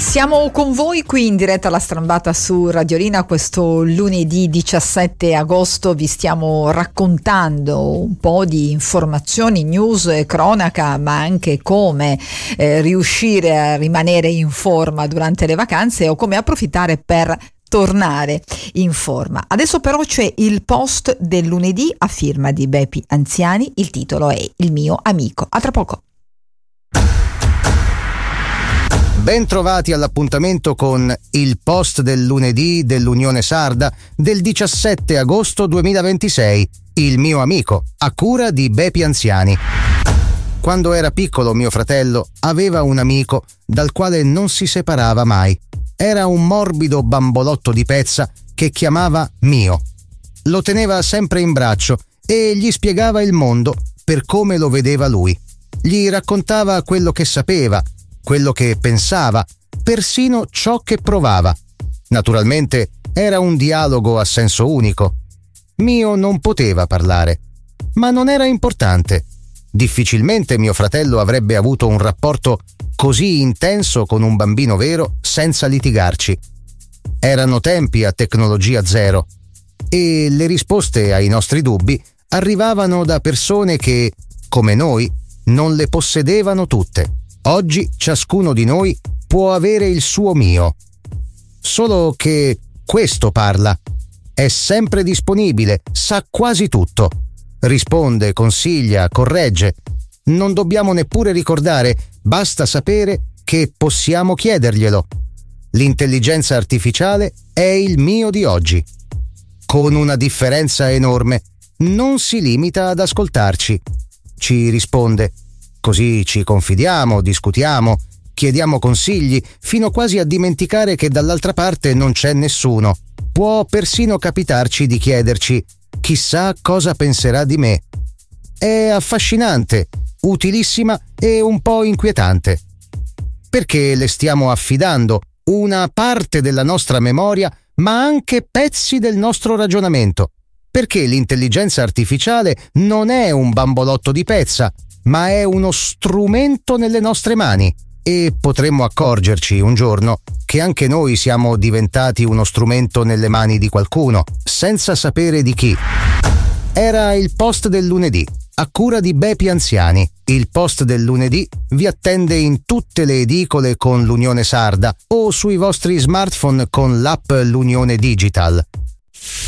Siamo con voi qui in diretta alla Strambata su Radiolina questo lunedì 17 agosto. Vi stiamo raccontando un po' di informazioni, news e cronaca, ma anche come riuscire a rimanere in forma durante le vacanze o come approfittare per tornare in forma. Adesso però c'è il post del lunedì a firma di Bepi Anziani. Il titolo è Il mio amico. A tra poco. Ben trovati all'appuntamento con il post del lunedì dell'Unione Sarda del 17 agosto 2026, Il mio amico, a cura di Bepi Anziani. Quando era piccolo mio fratello aveva un amico dal quale non si separava mai. Era un morbido bambolotto di pezza che chiamava Mio. Lo teneva sempre in braccio e gli spiegava il mondo per come lo vedeva lui. Gli raccontava quello che sapeva, quello che pensava, persino ciò che provava. Naturalmente era un dialogo a senso unico. Mio non poteva parlare, ma non era importante. Difficilmente mio fratello avrebbe avuto un rapporto così intenso con un bambino vero senza litigarci. Erano tempi a tecnologia zero e le risposte ai nostri dubbi arrivavano da persone che, come noi, non le possedevano tutte. Oggi ciascuno di noi può avere il suo Mio. Solo che questo parla. È sempre disponibile, sa quasi tutto. Risponde, consiglia, corregge. Non dobbiamo neppure ricordare, basta sapere che possiamo chiederglielo. L'intelligenza artificiale è il Mio di oggi. Con una differenza enorme. Non si limita ad ascoltarci. Ci risponde. Così ci confidiamo, discutiamo, chiediamo consigli, fino quasi a dimenticare che dall'altra parte non c'è nessuno. Può persino capitarci di chiederci chissà cosa penserà di me. È affascinante, utilissima e un po' inquietante. Perché le stiamo affidando una parte della nostra memoria, ma anche pezzi del nostro ragionamento. Perché l'intelligenza artificiale non è un bambolotto di pezza, ma è uno strumento nelle nostre mani e potremmo accorgerci un giorno che anche noi siamo diventati uno strumento nelle mani di qualcuno, senza sapere di chi. Era il post del lunedì, a cura di Bepi Anziani. Il post del lunedì vi attende in tutte le edicole con l'Unione Sarda o sui vostri smartphone con l'app L'Unione Digital.